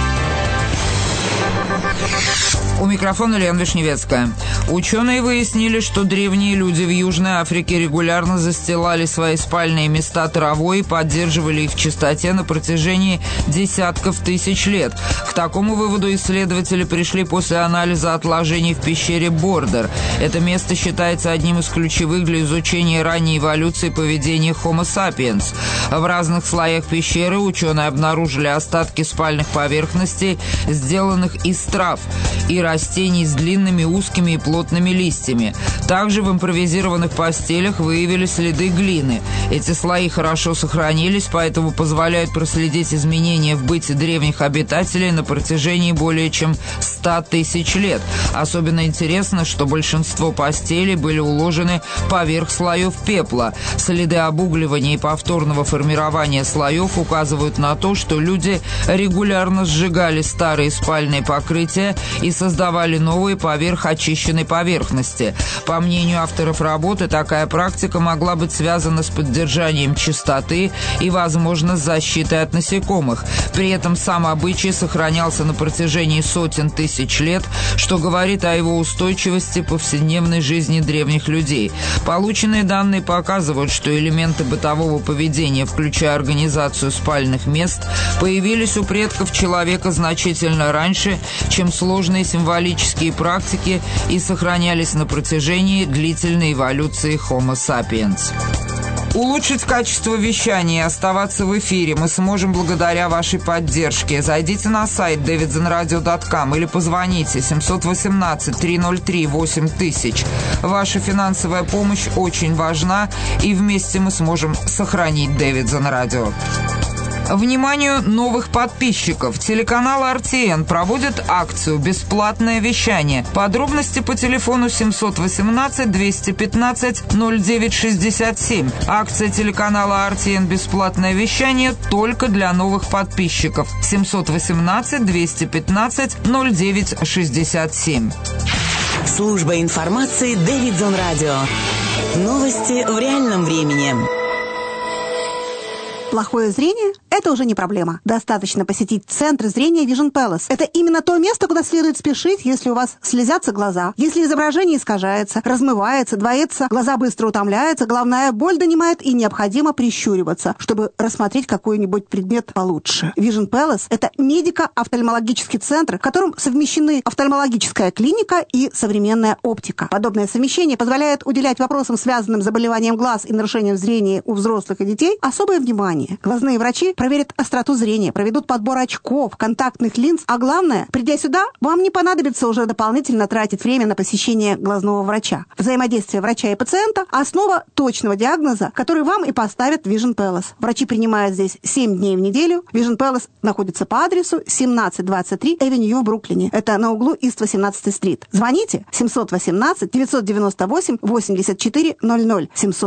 У микрофона Лена Вишневецкая. Ученые выяснили, что древние люди в Южной Африке регулярно застилали свои спальные места травой и поддерживали их в чистоте на протяжении десятков тысяч лет. К такому выводу исследователи пришли после анализа отложений в пещере Бордер. Это место считается одним из ключевых для изучения ранней эволюции поведения Homo sapiens. В разных слоях пещеры ученые обнаружили остатки спальных поверхностей, сделанных из трав и растений с длинными, узкими и плотными листьями. Также в импровизированных постелях выявили следы глины. Эти слои хорошо сохранились, поэтому позволяют проследить изменения в быте древних обитателей на протяжении более чем 100 тысяч лет. Особенно интересно, что большинство постелей были уложены поверх слоев пепла. Следы обугливания и повторного формирования слоев указывают на то, что люди регулярно сжигали старые спальные покрытия и создавали новые поверх очищенной поверхности. По мнению авторов работы, такая практика могла быть связана с поддержанием чистоты и, возможно, с защитой от насекомых. При этом сам обычай сохранялся на протяжении сотен тысяч лет, что говорит о его устойчивости в повседневной жизни древних людей. Полученные данные показывают, что элементы бытового поведения, включая организацию спальных мест, появились у предков человека значительно раньше, чем сложные символические практики, и сохранялись на протяжении длительной эволюции Homo sapiens. Улучшить качество вещания и оставаться в эфире мы сможем благодаря вашей поддержке. Зайдите на сайт davidsonradio.com или позвоните 718-303-8000. Ваша финансовая помощь очень важна, и вместе мы сможем сохранить Дэвидсон Радио. Вниманию новых подписчиков. Телеканал RTN проводит акцию «Бесплатное вещание». Подробности по телефону 718-215-0967. Акция телеканала RTN «Бесплатное вещание» только для новых подписчиков. 718-215-0967. Служба информации Дэвидсон Радио. Новости в реальном времени. Плохое зрение – это уже не проблема. Достаточно посетить Центр зрения Vision Palace. Это именно то место, куда следует спешить, если у вас слезятся глаза, если изображение искажается, размывается, двоится, глаза быстро утомляются, головная боль донимает и необходимо прищуриваться, чтобы рассмотреть какой-нибудь предмет получше. Vision Palace – это медико-офтальмологический центр, в котором совмещены офтальмологическая клиника и современная оптика. Подобное совмещение позволяет уделять вопросам, связанным с заболеванием глаз и нарушением зрения у взрослых и детей, особое внимание. зрения. Глазные врачи проверят остроту зрения, проведут подбор очков, контактных линз, а главное, придя сюда, вам не понадобится уже дополнительно тратить время на посещение глазного врача. Взаимодействие врача и пациента – основа точного диагноза, который вам и поставят в Vision Palace. Врачи принимают здесь 7 дней в неделю. Vision Palace находится по адресу 1723 Эвеню в Бруклине. Это на углу Ист 18-й стрит. Звоните 718-998-8400.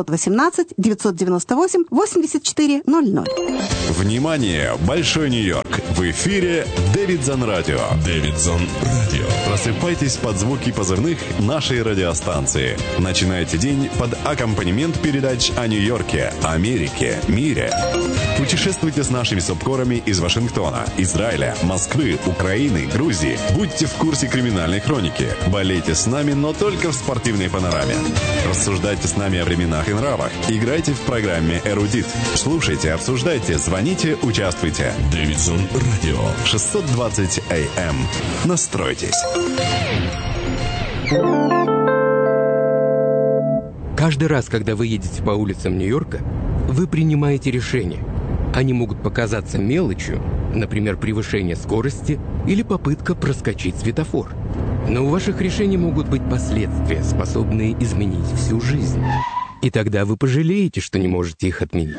718-998-8400. Внимание! Большой Нью-Йорк! В эфире Дэвидсон Радио. Дэвидсон Радио. Просыпайтесь под звуки позывных нашей радиостанции. Начинайте день под аккомпанемент передач о Нью-Йорке, Америке, мире. Путешествуйте с нашими субкорами из Вашингтона, Израиля, Москвы, Украины, Грузии. Будьте в курсе криминальной хроники. Болейте с нами, но только в спортивной панораме. Рассуждайте с нами о временах и нравах. Играйте в программе «Эрудит». Слушайте, обсуждайте, звоните, участвуйте. Дэвидсон Радио. 620 АМ. Настройтесь. Каждый раз, когда вы едете по улицам Нью-Йорка, вы принимаете решения. Они могут показаться мелочью, например, превышение скорости или попытка проскочить светофор. Но у ваших решений могут быть последствия, способные изменить всю жизнь. И тогда вы пожалеете, что не можете их отменить.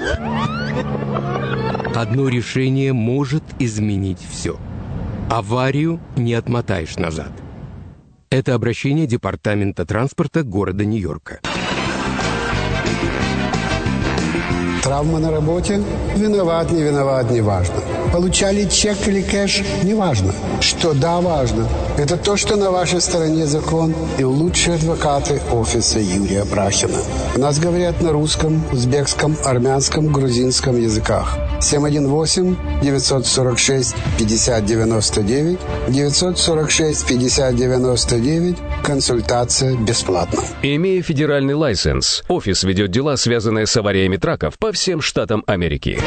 Одно решение может изменить все. Аварию не отмотаешь назад. Это обращение Департамента транспорта города Нью-Йорка. Травма на работе? Виноват, не виноват, не важно. Получали чек или кэш? Не важно. Что да, важно. Это то, что на вашей стороне закон и лучшие адвокаты офиса Юрия Брахина. У нас говорят на русском, узбекском, армянском, грузинском языках. 718-946-5099, 946-5099. Консультация бесплатна. Имея федеральный лайсенс, офис ведет дела, связанные с авариями траков по всем штатам Америки.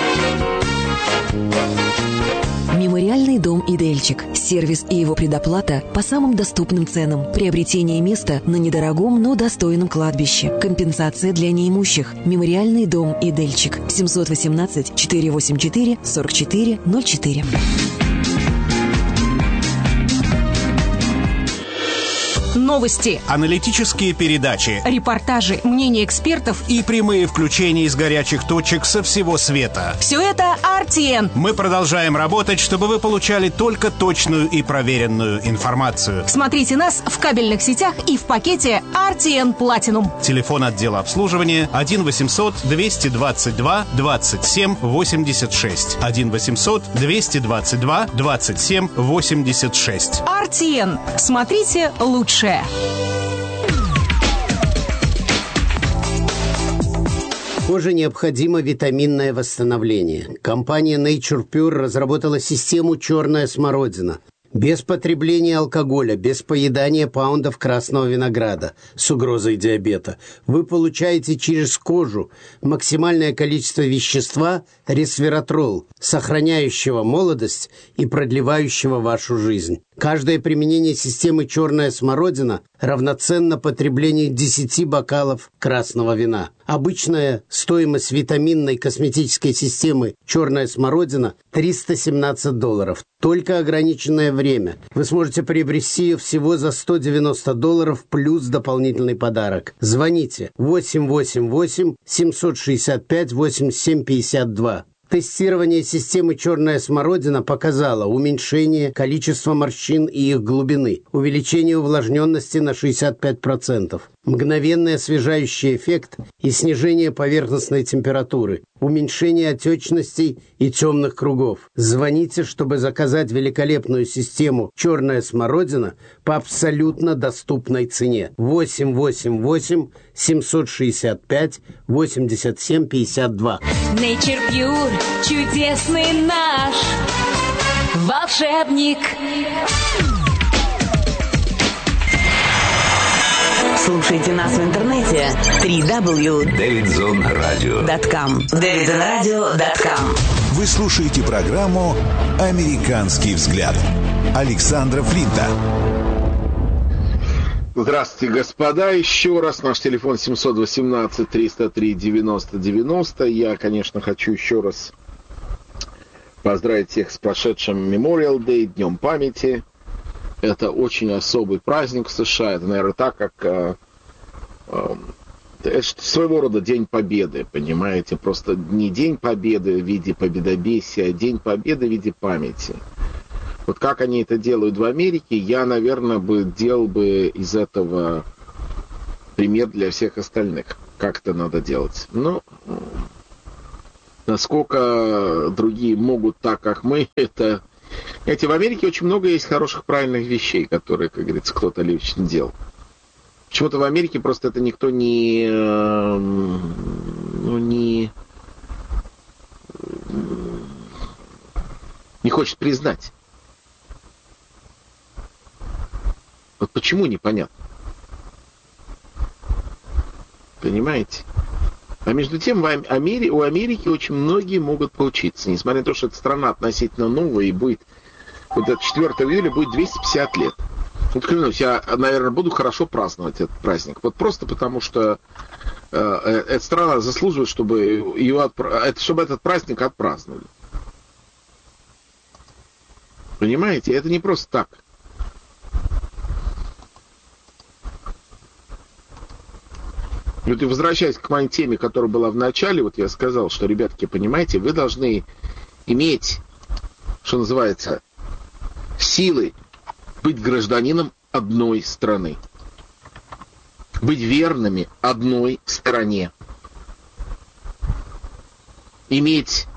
Мемориальный дом «Идельчик». Сервис и его предоплата по самым доступным ценам. Приобретение места на недорогом, но достойном кладбище. Компенсация для неимущих. Мемориальный дом «Идельчик». 718-484-4404. Новости, аналитические передачи, репортажи, мнения экспертов и прямые включения из горячих точек со всего света. Все это RTN. Мы продолжаем работать, чтобы вы получали только точную и проверенную информацию. Смотрите нас в кабельных сетях и в пакете RTN Platinum. Телефон отдела обслуживания 1-800-222-27-86. 1-800-222-27-86. RTN. Смотрите лучшее. Коже необходимо витаминное восстановление. Компания Nature Pure разработала систему «Черная смородина». Без потребления алкоголя, без поедания паундов красного винограда с угрозой диабета. Вы получаете через кожу максимальное количество вещества ресвератрол, сохраняющего молодость и продлевающего вашу жизнь. Каждое применение системы «Черная смородина» равноценно потреблению 10 бокалов красного вина. Обычная стоимость витаминной косметической системы «Черная смородина» $317. Только ограниченное время. Вы сможете приобрести ее всего за $190 плюс дополнительный подарок. Звоните 888-765-8752. Тестирование системы «Черная смородина» показало уменьшение количества морщин и их глубины, увеличение увлажненности на 65%, мгновенный освежающий эффект и снижение поверхностной температуры, уменьшение отечностей и темных кругов. Звоните, чтобы заказать великолепную систему «Черная смородина» по абсолютно доступной цене. 888-765-8752. Nature Pure, чудесный наш волшебник. Слушайте нас в интернете www.davidzonradio.com davidzonradio.com. Вы слушаете программу «Американский взгляд» Александра Флинта. Здравствуйте, господа. Еще раз наш телефон 718-303-90-90. Я, конечно, хочу еще раз поздравить всех с прошедшим Memorial Day, Днем памяти. Это очень особый праздник в США. Это, наверное, так, как... это своего рода День Победы, понимаете? Просто не День Победы в виде победобесия, а День Победы в виде памяти. Вот как они это делают в Америке, я, наверное, делал бы из этого пример для всех остальных. Как это надо делать. Но насколько другие могут так, как мы, это... Знаете, в Америке очень много есть хороших, правильных вещей, которые, как говорится, кто-то лично делал. Почему-то в Америке просто это никто не хочет признать. Вот почему, непонятно. Понимаете? А между тем, у Америки очень многие могут поучиться. Несмотря на то, что эта страна относительно новая, и будет, вот это 4 июля будет 250 лет. Вот клянусь, я, наверное, буду хорошо праздновать этот праздник. Вот просто потому, что эта страна заслуживает, чтобы этот праздник отпраздновали. Понимаете? Это не просто так. Вот и возвращаясь к моей теме, которая была в начале, вот я сказал, что, ребятки, понимаете, вы должны иметь, что называется, силы быть гражданином одной страны. Быть верными одной стороне. Иметь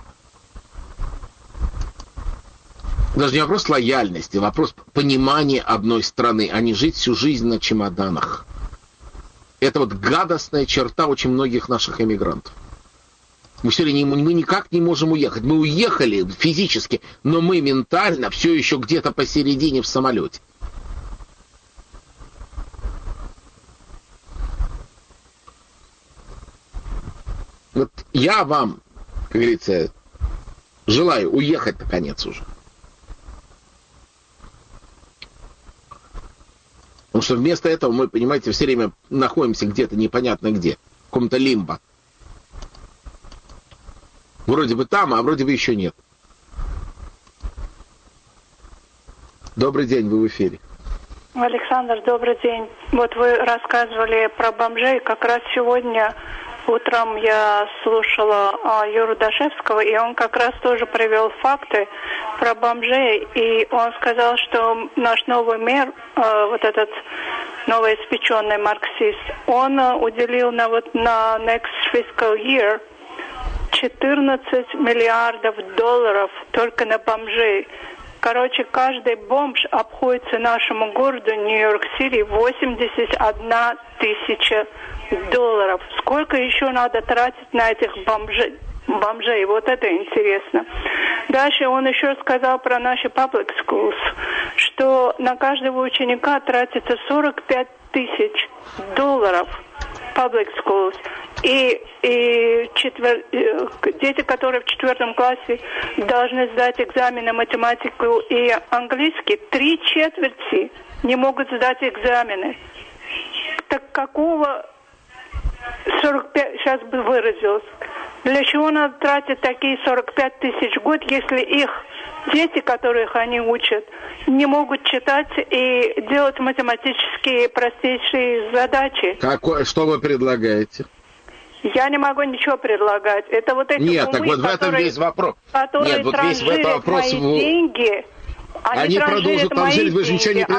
даже не вопрос лояльности, а вопрос понимания одной страны, а не жить всю жизнь на чемоданах. Это вот гадостная черта очень многих наших эмигрантов. Мы никак не можем уехать. Мы уехали физически, но мы ментально все еще где-то посередине в самолете. Вот я вам, как говорится, желаю уехать наконец уже. Потому что вместо этого мы, понимаете, все время находимся где-то непонятно где, в каком-то лимбо. Вроде бы там, а вроде бы еще нет. Добрый день, вы в эфире. Александр, добрый день. Вот вы рассказывали про бомжей. Как раз сегодня утром я слушала Юру Дашевского, и он как раз тоже привел факты про бомжей. И он сказал, что наш новый мэр, вот этот новоиспеченный марксист, он уделил на next fiscal year 14 миллиардов долларов только на бомжей. Короче, каждый бомж обходится нашему городу Нью-Йорк-Сити 81 тысяча долларов. Сколько еще надо тратить на этих бомжей? Вот это интересно. Дальше он еще сказал про наши public schools, что на каждого ученика тратится 45 тысяч долларов public schools. И дети, которые в 4 классе должны сдать экзамены математику и английский, 3/4 не могут сдать экзамены. Так какого 45, сейчас бы выразилась, для чего надо тратить такие 45 тысяч в год, если их дети, которых они учат, не могут читать и делать математические простейшие задачи? Что вы предлагаете? Я не могу ничего предлагать. Это вот эти Нет, умы, так вот в этом весь вопрос. Которые Нет, вот весь в этом вопрос. Мои деньги. Они продолжат транжирить, вы же ничего не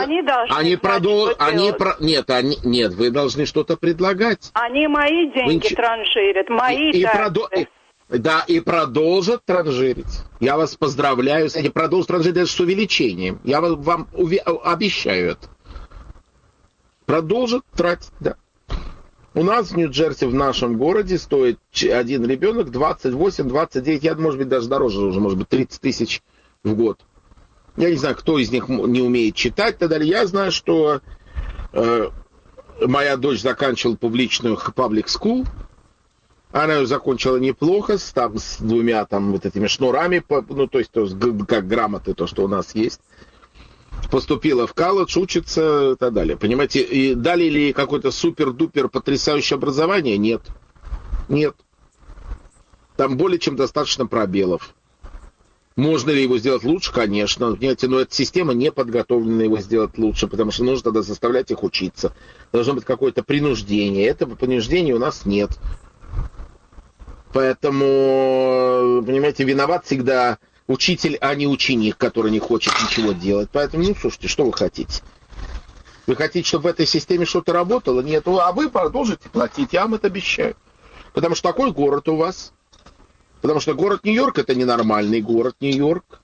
Нет, вы должны что-то предлагать. Они мои деньги транжирят, мои Да, и продолжат транжирить. Я вас поздравляю с этим. Продолжат транжирить даже с увеличением. Я вам обещаю это. Продолжат тратить, да. У нас в Нью-Джерси, в нашем городе, стоит один ребенок 28-29, я, может быть, даже дороже уже, может быть, 30 тысяч в год. Я не знаю, кто из них не умеет читать и так далее. Я знаю, что моя дочь заканчивала публичную public school. Она ее закончила неплохо, с 2 вот этими шнурами, ну, то есть как грамоты, то, что у нас есть. поступила в колледж, учится и так далее. Понимаете, и дали ли какое-то супер-дупер потрясающее образование? Нет. Нет. Там более чем достаточно пробелов. Можно ли его сделать лучше? Конечно. Понимаете, но эта система не подготовлена его сделать лучше, потому что нужно тогда заставлять их учиться. Должно быть какое-то принуждение. Этого принуждения у нас нет. Поэтому, понимаете, виноват всегда учитель, а не ученик, который не хочет ничего делать. Поэтому, ну, слушайте, что вы хотите? Вы хотите, чтобы в этой системе что-то работало? Нет. А вы продолжите платить, я вам это обещаю. Потому что такой город у вас. Потому что город Нью-Йорк — это ненормальный город Нью-Йорк.